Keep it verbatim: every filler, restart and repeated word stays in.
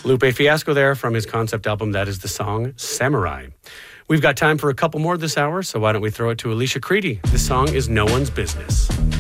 Lupe Fiasco there from his concept album. That is the song Samurai. We've got time for a couple more this hour, so why don't we throw it to Alicia Creedy? This song is No One's Business.